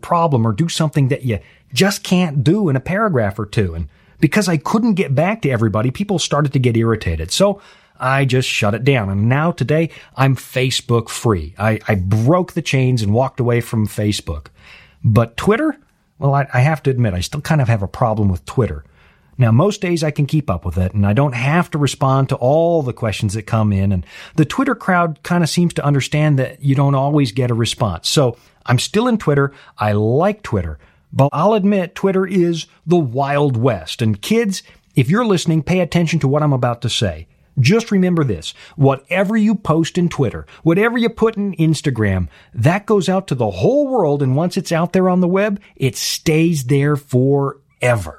problem or do something that you just can't do in a paragraph or two. And because I couldn't get back to everybody, people started to get irritated. So I just shut it down. And now today I'm Facebook free. I broke the chains and walked away from Facebook. But Twitter, well, I have to admit, I still kind of have a problem with Twitter. Now, most days I can keep up with it, and I don't have to respond to all the questions that come in. And the Twitter crowd kind of seems to understand that you don't always get a response. So I'm still in Twitter. I like Twitter. But I'll admit, Twitter is the Wild West. And kids, if you're listening, pay attention to what I'm about to say. Just remember this. Whatever you post in Twitter, whatever you put in Instagram, that goes out to the whole world. And once it's out there on the web, it stays there forever.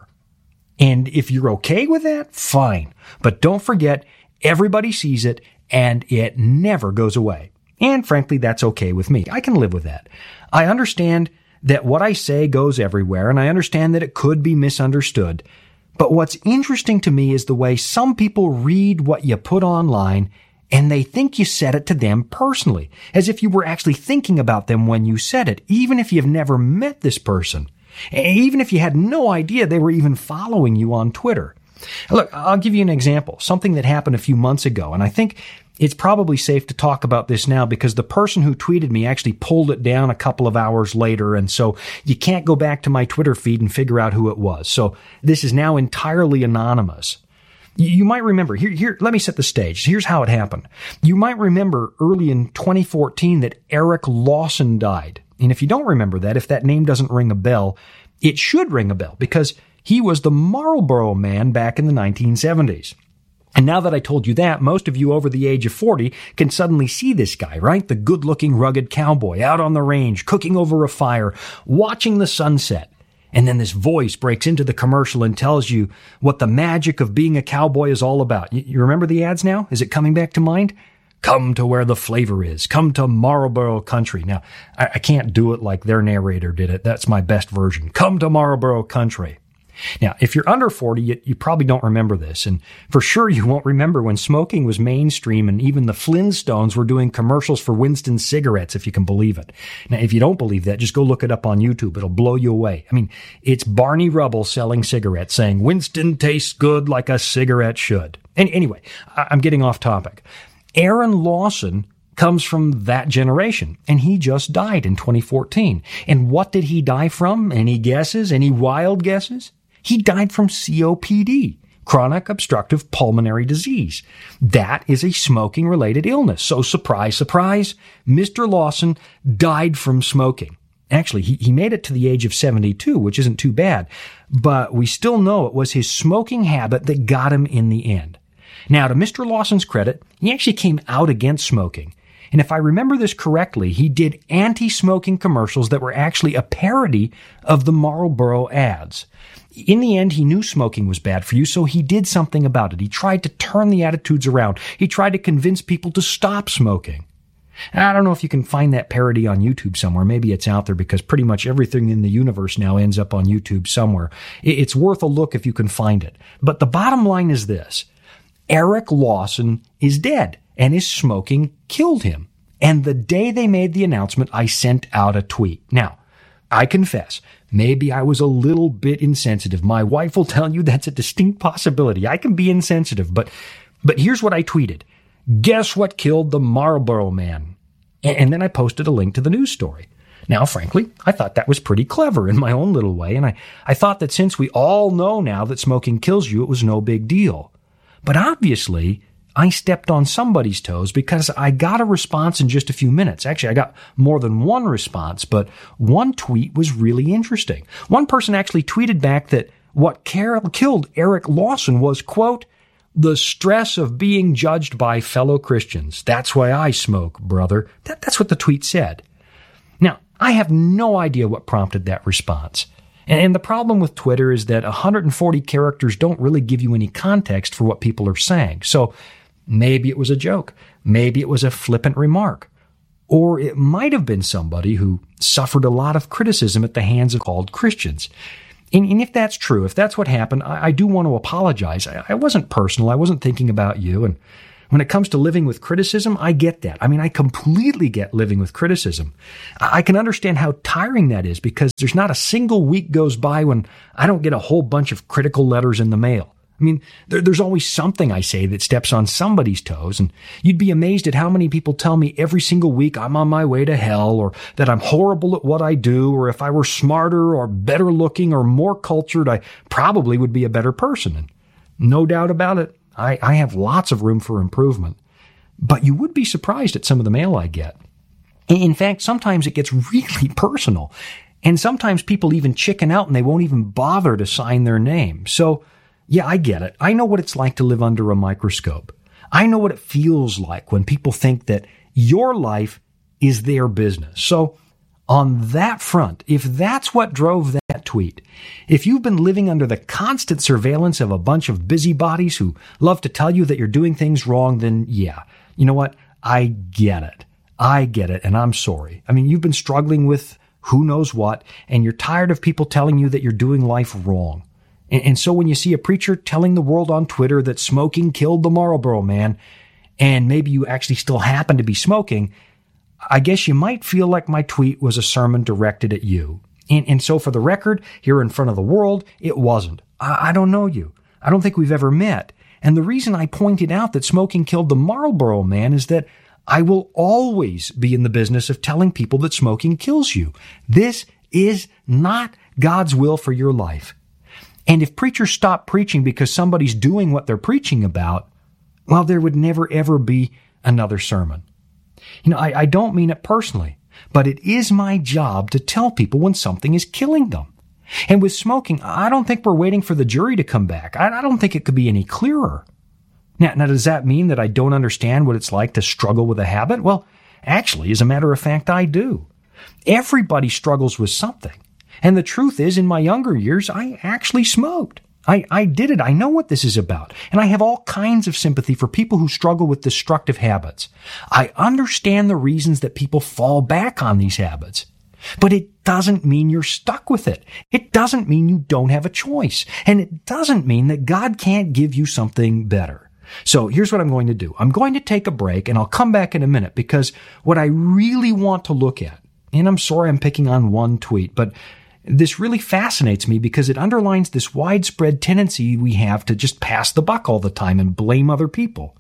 And if you're okay with that, fine. But don't forget, everybody sees it and it never goes away. And frankly, that's okay with me. I can live with that. I understand that what I say goes everywhere, and I understand that it could be misunderstood. But what's interesting to me is the way some people read what you put online and they think you said it to them personally, as if you were actually thinking about them when you said it, even if you've never met this person. Even if you had no idea they were even following you on Twitter. Look, I'll give you an example, something that happened a few months ago, and I think it's probably safe to talk about this now because the person who tweeted me actually pulled it down a couple of hours later, and so you can't go back to my Twitter feed and figure out who it was. So this is now entirely anonymous. You might remember, here, let me set the stage. Here's how it happened. You might remember early in 2014 that Eric Lawson died. And if you don't remember that, if that name doesn't ring a bell, it should ring a bell because he was the Marlboro Man back in the 1970s. And now that I told you that, most of you over the age of 40 can suddenly see this guy, right? The good-looking, rugged cowboy out on the range, cooking over a fire, watching the sunset. And then this voice breaks into the commercial and tells you what the magic of being a cowboy is all about. You remember the ads now? Is it coming back to mind? Come to where the flavor is. Come to Marlboro Country. Now, I can't do it like their narrator did it. That's my best version. Come to Marlboro Country. Now, if you're under 40, you probably don't remember this. And for sure, you won't remember when smoking was mainstream and even the Flintstones were doing commercials for Winston cigarettes, if you can believe it. Now, if you don't believe that, just go look it up on YouTube. It'll blow you away. I mean, it's Barney Rubble selling cigarettes saying, Winston tastes good like a cigarette should. And anyway, I'm getting off topic. Aaron Lawson comes from that generation, and he just died in 2014. And what did he die from? Any guesses? Any wild guesses? He died from COPD, chronic obstructive pulmonary disease. That is a smoking-related illness. So surprise, surprise, Mr. Lawson died from smoking. Actually, he made it to the age of 72, which isn't too bad, but we still know it was his smoking habit that got him in the end. Now, to Mr. Lawson's credit, he actually came out against smoking. And if I remember this correctly, he did anti-smoking commercials that were actually a parody of the Marlboro ads. In the end, he knew smoking was bad for you, so he did something about it. He tried to turn the attitudes around. He tried to convince people to stop smoking. And I don't know if you can find that parody on YouTube somewhere. Maybe it's out there because pretty much everything in the universe now ends up on YouTube somewhere. It's worth a look if you can find it. But the bottom line is this. Eric Lawson is dead, and his smoking killed him. And the day they made the announcement, I sent out a tweet. Now, I confess, maybe I was a little bit insensitive. My wife will tell you that's a distinct possibility. I can be insensitive, but here's what I tweeted. Guess what killed the Marlboro Man? And then I posted a link to the news story. Now, frankly, I thought that was pretty clever in my own little way, and I thought that since we all know now that smoking kills you, it was no big deal. But obviously, I stepped on somebody's toes because I got a response in just a few minutes. Actually, I got more than one response, but one tweet was really interesting. One person actually tweeted back that what killed Eric Lawson was, quote, the stress of being judged by fellow Christians. That's why I smoke, brother. That's what the tweet said. Now, I have no idea what prompted that response. And the problem with Twitter is that 140 characters don't really give you any context for what people are saying. So maybe it was a joke. Maybe it was a flippant remark. Or it might have been somebody who suffered a lot of criticism at the hands of called Christians. And if that's true, if that's what happened, I do want to apologize. I wasn't personal. I wasn't thinking about you. And When it comes to living with criticism, I get that. I mean, I completely get living with criticism. I can understand how tiring that is because there's not a single week goes by when I don't get a whole bunch of critical letters in the mail. I mean, there's always something I say that steps on somebody's toes, and you'd be amazed at how many people tell me every single week I'm on my way to hell, or that I'm horrible at what I do, or if I were smarter or better looking or more cultured, I probably would be a better person. And no doubt about it, I have lots of room for improvement. But you would be surprised at some of the mail I get. In fact, sometimes it gets really personal, and sometimes people even chicken out and they won't even bother to sign their name. So, yeah, I get it. I know what it's like to live under a microscope. I know what it feels like when people think that your life is their business. So on that front, if that's what drove that tweet, if you've been living under the constant surveillance of a bunch of busybodies who love to tell you that you're doing things wrong, then yeah, you know what? I get it. I get it, and I'm sorry. I mean, you've been struggling with who knows what, and you're tired of people telling you that you're doing life wrong. And so when you see a preacher telling the world on Twitter that smoking killed the Marlboro Man, and maybe you actually still happen to be smoking, I guess you might feel like my tweet was a sermon directed at you. And so for the record, here in front of the world, it wasn't. I don't know you. I don't think we've ever met. And the reason I pointed out that smoking killed the Marlboro Man is that I will always be in the business of telling people that smoking kills you. This is not God's will for your life. And if preachers stop preaching because somebody's doing what they're preaching about, well, there would never, ever be another sermon. You know, I don't mean it personally, but it is my job to tell people when something is killing them. And with smoking, I don't think we're waiting for the jury to come back. I don't think it could be any clearer. Now, does that mean that I don't understand what it's like to struggle with a habit? Well, actually, as a matter of fact, I do. Everybody struggles with something. And the truth is, in my younger years, I actually smoked. I did it. I know what this is about. And I have all kinds of sympathy for people who struggle with destructive habits. I understand the reasons that people fall back on these habits. But it doesn't mean you're stuck with it. It doesn't mean you don't have a choice. And it doesn't mean that God can't give you something better. So here's what I'm going to do. I'm going to take a break, and I'll come back in a minute, because what I really want to look at, and I'm sorry I'm picking on one tweet, but this really fascinates me because it underlines this widespread tendency we have to just pass the buck all the time and blame other people.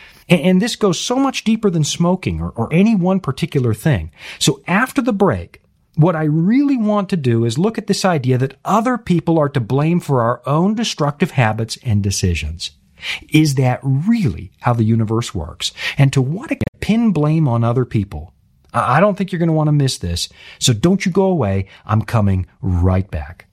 And this goes so much deeper than smoking or any one particular thing. So after the break, what I really want to do is look at this idea that other people are to blame for our own destructive habits and decisions. Is that really how the universe works? And to what extent pin blame on other people? I don't think you're going to want to miss this, so don't you go away. I'm coming right back.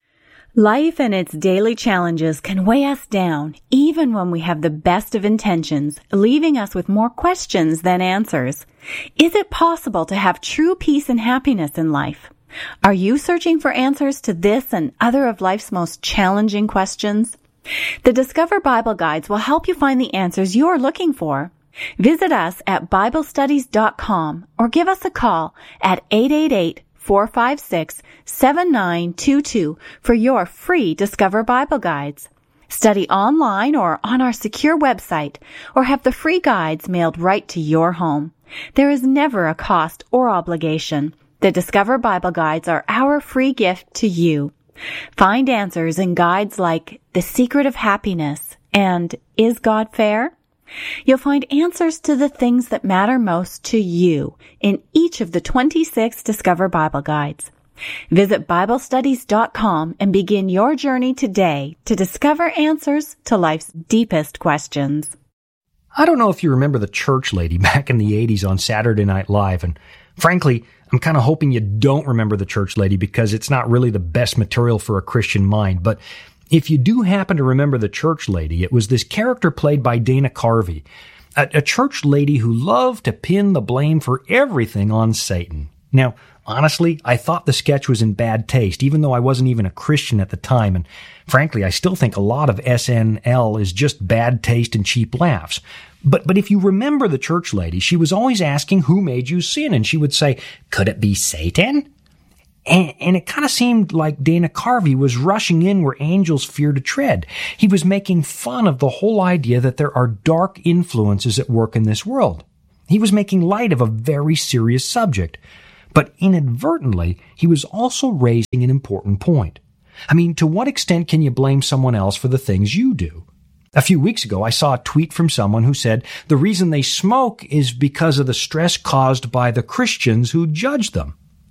Life and its daily challenges can weigh us down, even when we have the best of intentions, leaving us with more questions than answers. Is it possible to have true peace and happiness in life? Are you searching for answers to this and other of life's most challenging questions? The Discover Bible Guides will help you find the answers you're looking for. Visit us at BibleStudies.com or give us a call at 888-456-7922 for your free Discover Bible Guides. Study online or on our secure website, or have the free guides mailed right to your home. There is never a cost or obligation. The Discover Bible Guides are our free gift to you. Find answers in guides like The Secret of Happiness and Is God Fair? You'll find answers to the things that matter most to you in each of the 26 Discover Bible Guides. Visit BibleStudies.com and begin your journey today to discover answers to life's deepest questions. I don't know if you remember the church lady back in the 80s on Saturday Night Live, and frankly, I'm kind of hoping you don't remember the church lady because it's not really the best material for a Christian mind, but if you do happen to remember the church lady, it was this character played by Dana Carvey, a church lady who loved to pin the blame for everything on Satan. Now, honestly, I thought the sketch was in bad taste, even though I wasn't even a Christian at the time, and frankly, I still think a lot of SNL is just bad taste and cheap laughs. But if you remember the church lady, she was always asking who made you sin, and she would say, could it be Satan? And it kind of seemed like Dana Carvey was rushing in where angels fear to tread. He was making fun of the whole idea that there are dark influences at work in this world. He was making light of a very serious subject. But inadvertently, he was also raising an important point. I mean, to what extent can you blame someone else for the things you do? A few weeks ago, I saw a tweet from someone who said the reason they smoke is because of the stress caused by the Christians who judge them.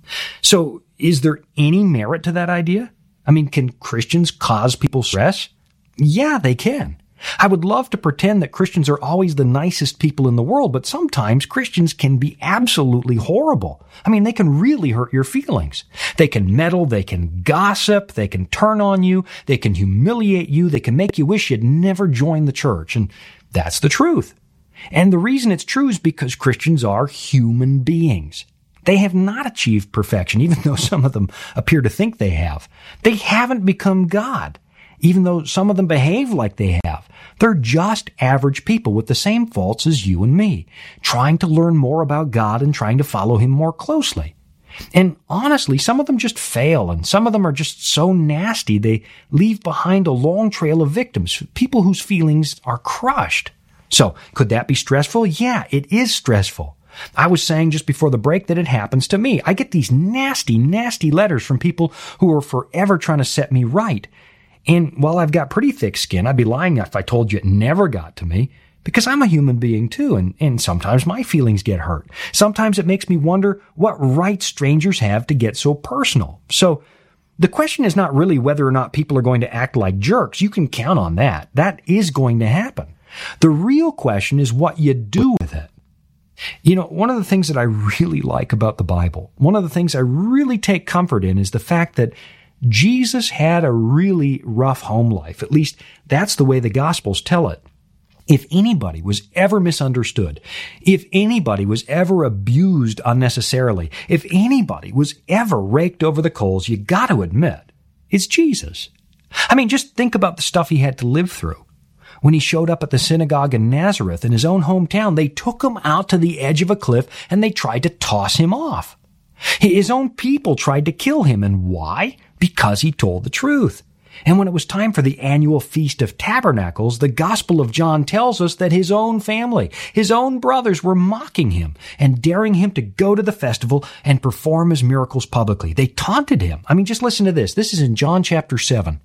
So, is there any merit to that idea? I mean, can Christians cause people stress? Yeah, they can. I would love to pretend that Christians are always the nicest people in the world, but sometimes Christians can be absolutely horrible. I mean, they can really hurt your feelings. They can meddle, they can gossip, they can turn on you, they can humiliate you, they can make you wish you'd never joined the church, and that's the truth. And the reason it's true is because Christians are human beings. They have not achieved perfection, even though some of them appear to think they have. They haven't become God, even though some of them behave like they have. They're just average people with the same faults as you and me, trying to learn more about God and trying to follow Him more closely. And honestly, some of them just fail, and some of them are just so nasty they leave behind a long trail of victims, people whose feelings are crushed. So, could that be stressful? Yeah, it is stressful. I was saying just before the break that it happens to me. I get these nasty, nasty letters from people who are forever trying to set me right. And while I've got pretty thick skin, I'd be lying if I told you it never got to me, because I'm a human being too, and sometimes my feelings get hurt. Sometimes it makes me wonder what right strangers have to get so personal. So the question is not really whether or not people are going to act like jerks. You can count on that. That is going to happen. The real question is what you do with it. You know, one of the things that I really like about the Bible, one of the things I really take comfort in is the fact that Jesus had a really rough home life. At least that's the way the Gospels tell it. If anybody was ever misunderstood, if anybody was ever abused unnecessarily, if anybody was ever raked over the coals, you got to admit, it's Jesus. I mean, just think about the stuff he had to live through. When he showed up at the synagogue in Nazareth, in his own hometown, they took him out to the edge of a cliff and they tried to toss him off. His own people tried to kill him. And why? Because he told the truth. And when it was time for the annual Feast of Tabernacles, the Gospel of John tells us that his own family, his own brothers were mocking him and daring him to go to the festival and perform his miracles publicly. They taunted him. I mean, just listen to this. This is in John chapter 7.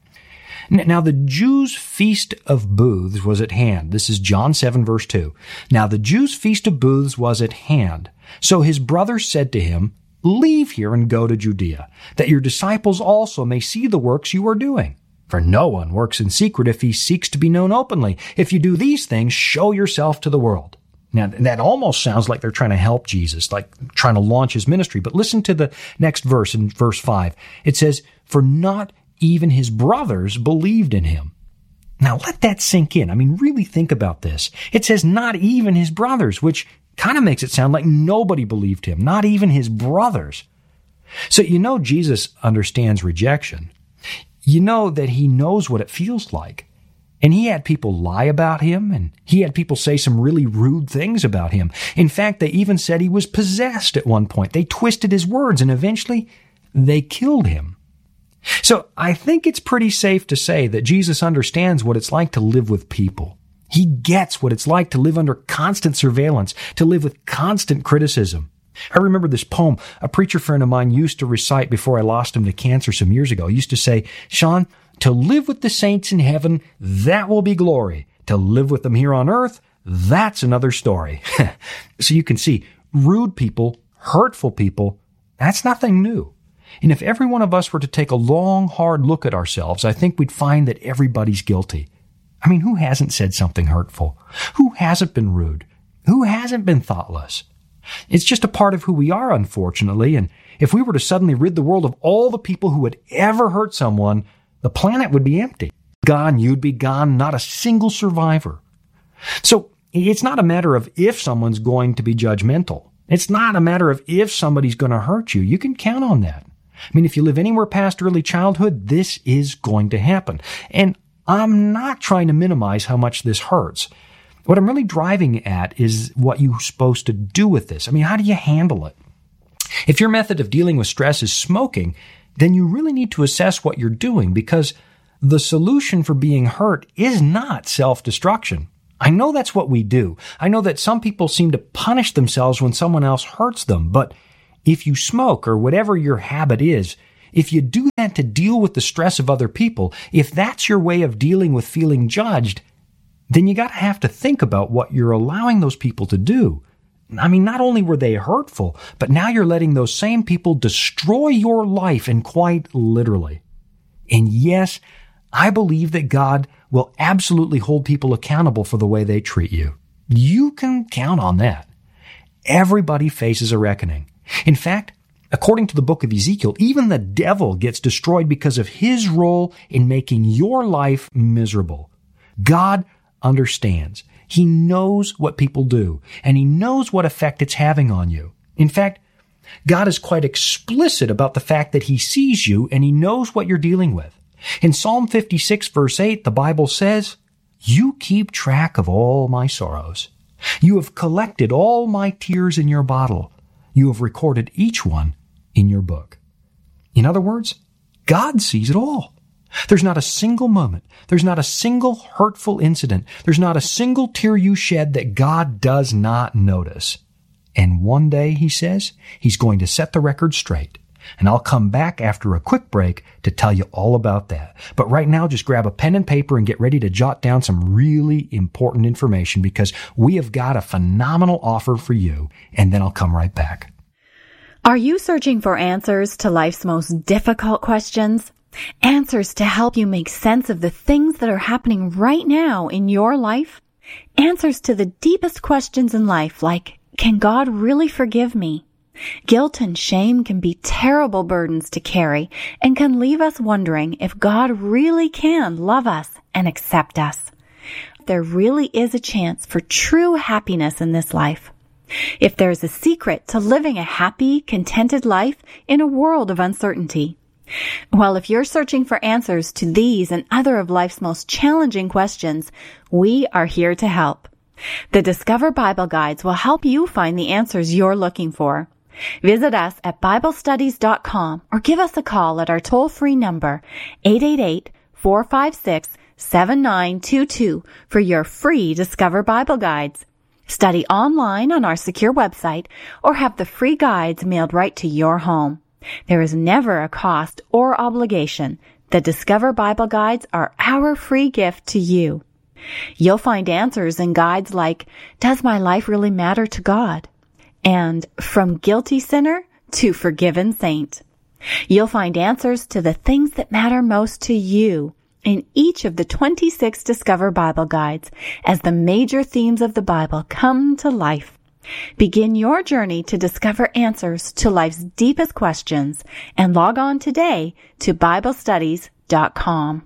Now the Jews' feast of booths was at hand. This is John 7 verse 2. Now the Jews' feast of booths was at hand. So his brothers said to him, "Leave here and go to Judea, that your disciples also may see the works you are doing. For no one works in secret if he seeks to be known openly. If you do these things, show yourself to the world." Now, that almost sounds like they're trying to help Jesus, like trying to launch his ministry. But listen to the next verse in verse 5. It says, "For not even his brothers believed in him." Now let that sink in. I mean, really think about this. It says not even his brothers, which kind of makes it sound like nobody believed him, not even his brothers. So you know Jesus understands rejection. You know that he knows what it feels like. And he had people lie about him, and he had people say some really rude things about him. In fact, they even said he was possessed at one point. They twisted his words, and eventually they killed him. So I think it's pretty safe to say that Jesus understands what it's like to live with people. He gets what it's like to live under constant surveillance, to live with constant criticism. I remember this poem a preacher friend of mine used to recite before I lost him to cancer some years ago. He used to say, "Sean, to live with the saints in heaven, that will be glory. To live with them here on earth, that's another story." So you can see, rude people, hurtful people, that's nothing new. And if every one of us were to take a long, hard look at ourselves, I think we'd find that everybody's guilty. I mean, who hasn't said something hurtful? Who hasn't been rude? Who hasn't been thoughtless? It's just a part of who we are, unfortunately, and if we were to suddenly rid the world of all the people who had ever hurt someone, the planet would be empty. Gone, you'd be gone, not a single survivor. So it's not a matter of if someone's going to be judgmental. It's not a matter of if somebody's going to hurt you. You can count on that. I mean, if you live anywhere past early childhood, this is going to happen. And I'm not trying to minimize how much this hurts. What I'm really driving at is what you're supposed to do with this. I mean, how do you handle it? If your method of dealing with stress is smoking, then you really need to assess what you're doing, because the solution for being hurt is not self-destruction. I know that's what we do. I know that some people seem to punish themselves when someone else hurts them, but if you smoke or whatever your habit is, if you do that to deal with the stress of other people, if that's your way of dealing with feeling judged, then you gotta have to think about what you're allowing those people to do. I mean, not only were they hurtful, but now you're letting those same people destroy your life, and quite literally. And yes, I believe that God will absolutely hold people accountable for the way they treat you. You can count on that. Everybody faces a reckoning. In fact, according to the book of Ezekiel, even the devil gets destroyed because of his role in making your life miserable. God understands. He knows what people do, and he knows what effect it's having on you. In fact, God is quite explicit about the fact that he sees you and he knows what you're dealing with. In Psalm 56 verse 8, the Bible says, "You keep track of all my sorrows. You have collected all my tears in your bottle. You have recorded each one in your book." In other words, God sees it all. There's not a single moment. There's not a single hurtful incident. There's not a single tear you shed that God does not notice. And one day, he says, he's going to set the record straight. And I'll come back after a quick break to tell you all about that. But right now, just grab a pen and paper and get ready to jot down some really important information, because we have got a phenomenal offer for you. And then I'll come right back. Are you searching for answers to life's most difficult questions? Answers to help you make sense of the things that are happening right now in your life? Answers to the deepest questions in life, like, can God really forgive me? Guilt and shame can be terrible burdens to carry and can leave us wondering if God really can love us and accept us. There really is a chance for true happiness in this life. If there's a secret to living a happy, contented life in a world of uncertainty. Well, if you're searching for answers to these and other of life's most challenging questions, we are here to help. The Discover Bible Guides will help you find the answers you're looking for. Visit us at BibleStudies.com or give us a call at our toll-free number, 888-456-7922, for your free Discover Bible Guides. Study online on our secure website or have the free guides mailed right to your home. There is never a cost or obligation. The Discover Bible Guides are our free gift to you. You'll find answers in guides like, Does my life really matter to God? And From Guilty Sinner to Forgiven Saint. You'll find answers to the things that matter most to you in each of the 26 Discover Bible Guides as the major themes of the Bible come to life. Begin your journey to discover answers to life's deepest questions and log on today to BibleStudies.com.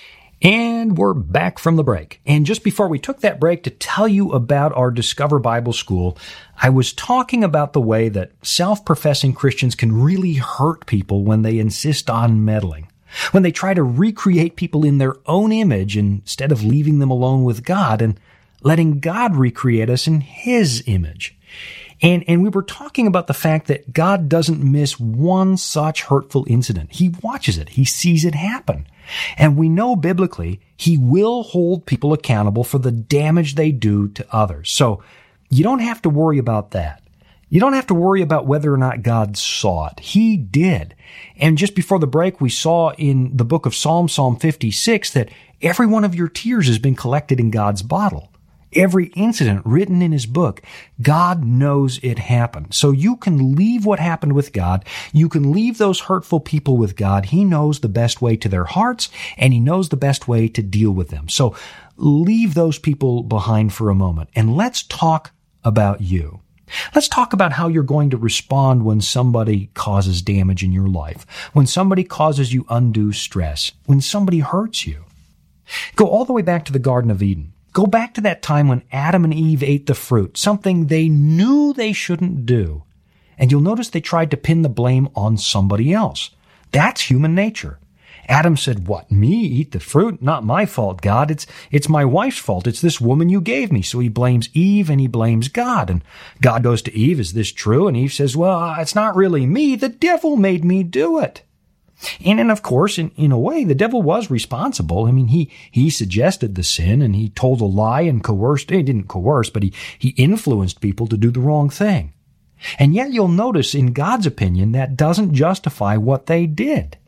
And we're back from the break. And just before we took that break to tell you about our Discover Bible School, I was talking about the way that self-professing Christians can really hurt people when they insist on meddling, when they try to recreate people in their own image instead of leaving them alone with God and letting God recreate us in His image. And we were talking about the fact that God doesn't miss one such hurtful incident. He watches it. He sees it happen. And we know biblically He will hold people accountable for the damage they do to others. So you don't have to worry about that. You don't have to worry about whether or not God saw it. He did. And just before the break, we saw in the book of Psalm 56, that every one of your tears has been collected in God's bottle. Every incident written in His book, God knows it happened. So you can leave what happened with God. You can leave those hurtful people with God. He knows the best way to their hearts, and He knows the best way to deal with them. So leave those people behind for a moment, and let's talk about you. Let's talk about how you're going to respond when somebody causes damage in your life, when somebody causes you undue stress, when somebody hurts you. Go all the way back to the Garden of Eden. Go back to that time when Adam and Eve ate the fruit, something they knew they shouldn't do. And you'll notice they tried to pin the blame on somebody else. That's human nature. Adam said, what, me eat the fruit? Not my fault, God. It's my wife's fault. It's this woman you gave me. So he blames Eve and he blames God. And God goes to Eve, is this true? And Eve says, well, it's not really me. The devil made me do it. And then, of course, in a way, the devil was responsible. I mean, he suggested the sin and he told a lie and coerced, he didn't coerce, but he influenced people to do the wrong thing. And yet you'll notice in God's opinion, that doesn't justify what they did.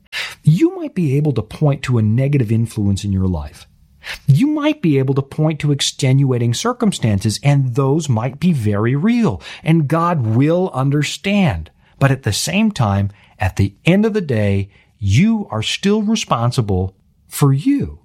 You might be able to point to a negative influence in your life. You might be able to point to extenuating circumstances, and those might be very real, and God will understand. But at the same time, at the end of the day, you are still responsible for you.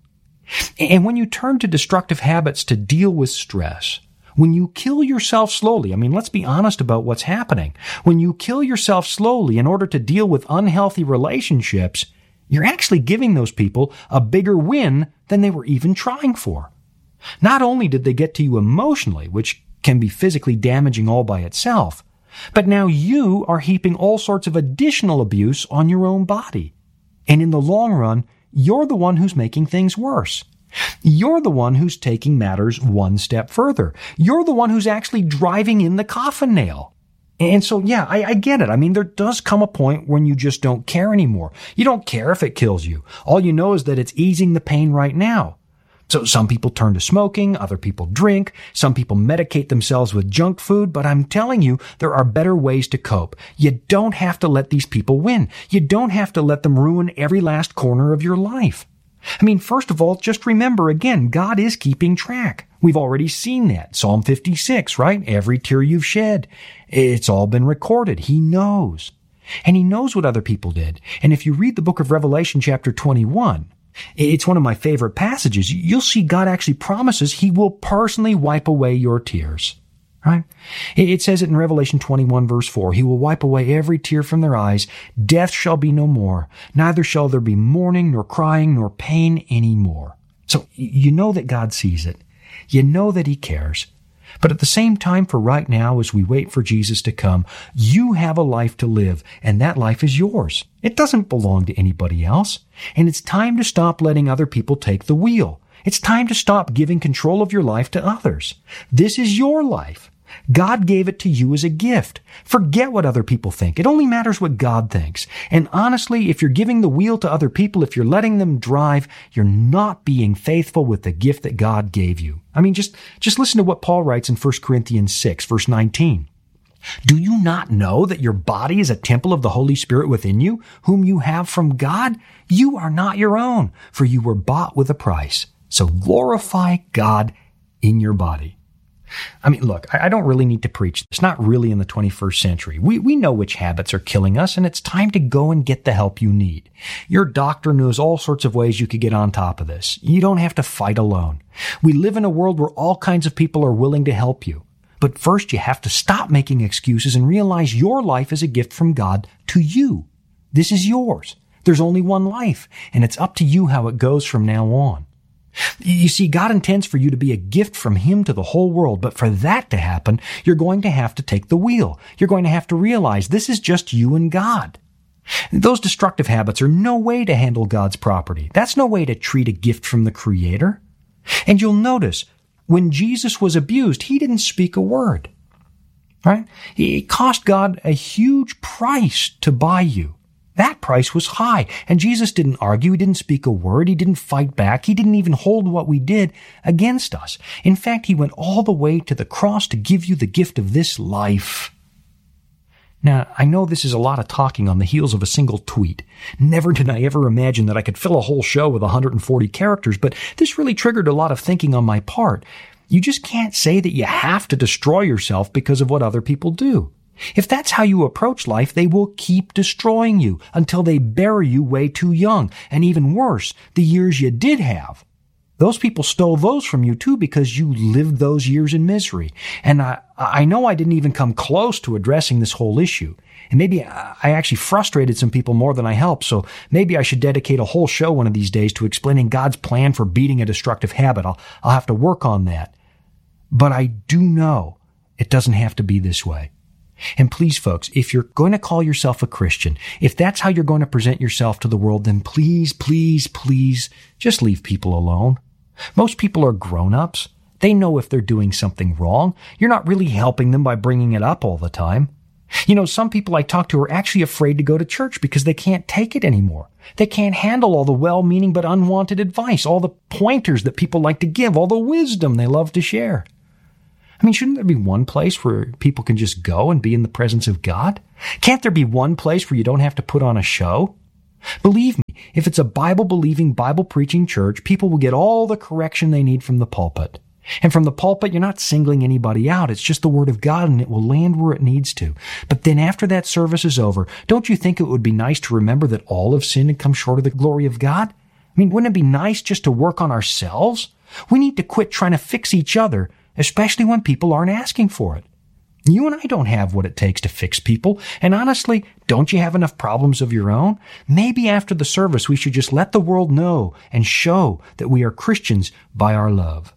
And when you turn to destructive habits to deal with stress, when you kill yourself slowly, I mean, let's be honest about what's happening. When you kill yourself slowly in order to deal with unhealthy relationships, you're actually giving those people a bigger win than they were even trying for. Not only did they get to you emotionally, which can be physically damaging all by itself, but now you are heaping all sorts of additional abuse on your own body. And in the long run, you're the one who's making things worse. You're the one who's taking matters one step further. You're the one who's actually driving in the coffin nail. And so, yeah, I get it. I mean, there does come a point when you just don't care anymore. You don't care if it kills you. All you know is that it's easing the pain right now. So some people turn to smoking, other people drink, some people medicate themselves with junk food, but I'm telling you, there are better ways to cope. You don't have to let these people win. You don't have to let them ruin every last corner of your life. I mean, first of all, just remember again, God is keeping track. We've already seen that. Psalm 56, right? Every tear you've shed, it's all been recorded. He knows. And he knows what other people did. And if you read the book of Revelation chapter 21, it's one of my favorite passages. You'll see God actually promises he will personally wipe away your tears. Right? It says it in Revelation 21 verse 4, he will wipe away every tear from their eyes. Death shall be no more. Neither shall there be mourning, nor crying, nor pain anymore. So you know that God sees it. You know that he cares. But at the same time, for right now, as we wait for Jesus to come, you have a life to live, and that life is yours. It doesn't belong to anybody else. And it's time to stop letting other people take the wheel. It's time to stop giving control of your life to others. This is your life. God gave it to you as a gift. Forget what other people think. It only matters what God thinks. And honestly, if you're giving the wheel to other people, if you're letting them drive, you're not being faithful with the gift that God gave you. I mean, just listen to what Paul writes in 1 Corinthians 6, verse 19. Do you not know that your body is a temple of the Holy Spirit within you, whom you have from God? You are not your own, for you were bought with a price. So glorify God in your body. I mean, look, I don't really need to preach. It's not really in the 21st century. We know which habits are killing us, and it's time to go and get the help you need. Your doctor knows all sorts of ways you could get on top of this. You don't have to fight alone. We live in a world where all kinds of people are willing to help you. But first, you have to stop making excuses and realize your life is a gift from God to you. This is yours. There's only one life, and it's up to you how it goes from now on. You see, God intends for you to be a gift from him to the whole world, but for that to happen, you're going to have to take the wheel. You're going to have to realize this is just you and God. Those destructive habits are no way to handle God's property. That's no way to treat a gift from the Creator. And you'll notice, when Jesus was abused, he didn't speak a word. Right? It cost God a huge price to buy you. That price was high, and Jesus didn't argue, he didn't speak a word, he didn't fight back, he didn't even hold what we did against us. In fact, he went all the way to the cross to give you the gift of this life. Now, I know this is a lot of talking on the heels of a single tweet. Never did I ever imagine that I could fill a whole show with 140 characters, but this really triggered a lot of thinking on my part. You just can't say that you have to destroy yourself because of what other people do. If that's how you approach life, they will keep destroying you until they bury you way too young. And even worse, the years you did have. Those people stole those from you too because you lived those years in misery. And I know I didn't even come close to addressing this whole issue. And maybe I actually frustrated some people more than I helped. So maybe I should dedicate a whole show one of these days to explaining God's plan for beating a destructive habit. I'll have to work on that. But I do know it doesn't have to be this way. And please, folks, if you're going to call yourself a Christian, if that's how you're going to present yourself to the world, then please, please, please just leave people alone. Most people are grown-ups. They know if they're doing something wrong. You're not really helping them by bringing it up all the time. You know, some people I talk to are actually afraid to go to church because they can't take it anymore. They can't handle all the well-meaning but unwanted advice, all the pointers that people like to give, all the wisdom they love to share. I mean, shouldn't there be one place where people can just go and be in the presence of God? Can't there be one place where you don't have to put on a show? Believe me, if it's a Bible-believing, Bible-preaching church, people will get all the correction they need from the pulpit. And from the pulpit, you're not singling anybody out. It's just the Word of God, and it will land where it needs to. But then after that service is over, don't you think it would be nice to remember that all have sinned and come short of the glory of God? I mean, wouldn't it be nice just to work on ourselves? We need to quit trying to fix each other, especially when people aren't asking for it. You and I don't have what it takes to fix people. And honestly, don't you have enough problems of your own? Maybe after the service, we should just let the world know and show that we are Christians by our love.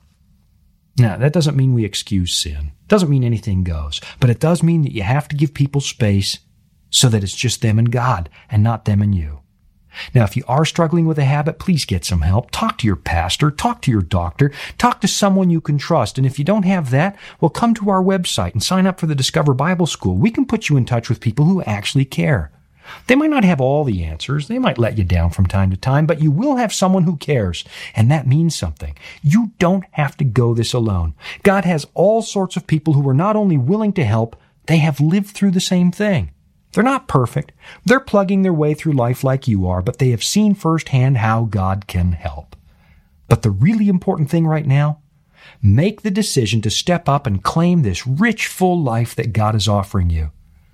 Now, that doesn't mean we excuse sin. It doesn't mean anything goes. But it does mean that you have to give people space so that it's just them and God and not them and you. Now, if you are struggling with a habit, please get some help. Talk to your pastor. Talk to your doctor. Talk to someone you can trust. And if you don't have that, well, come to our website and sign up for the Discover Bible School. We can put you in touch with people who actually care. They might not have all the answers. They might let you down from time to time, but you will have someone who cares, and that means something. You don't have to go this alone. God has all sorts of people who are not only willing to help, they have lived through the same thing. They're not perfect. They're plugging their way through life like you are, but they have seen firsthand how God can help. But the really important thing right now, make the decision to step up and claim this rich, full life that God is offering you.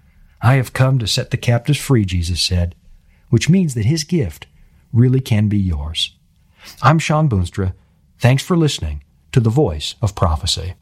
I have come to set the captives free, Jesus said, which means that His gift really can be yours. I'm Sean Boonstra. Thanks for listening to The Voice of Prophecy.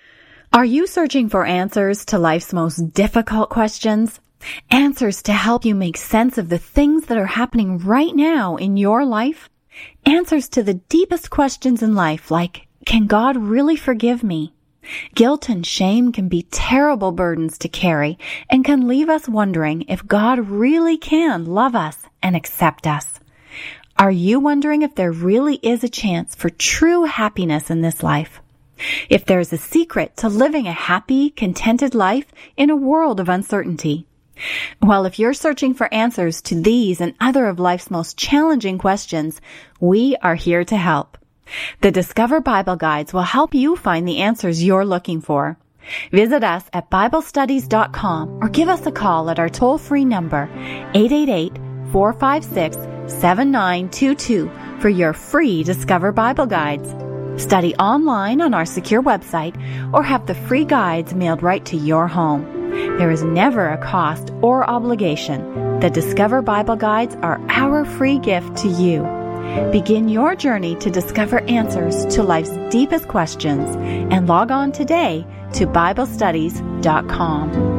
Are you searching for answers to life's most difficult questions? Answers to help you make sense of the things that are happening right now in your life? Answers to the deepest questions in life, like, can God really forgive me? Guilt and shame can be terrible burdens to carry and can leave us wondering if God really can love us and accept us. Are you wondering if there really is a chance for true happiness in this life? If there's a secret to living a happy, contented life in a world of uncertainty? Well, if you're searching for answers to these and other of life's most challenging questions, we are here to help. The Discover Bible Guides will help you find the answers you're looking for. Visit us at BibleStudies.com or give us a call at our toll-free number, 888-456-7922 for your free Discover Bible Guides. Study online on our secure website or have the free guides mailed right to your home. There is never a cost or obligation. The Discover Bible Guides are our free gift to you. Begin your journey to discover answers to life's deepest questions and log on today to BibleStudies.com.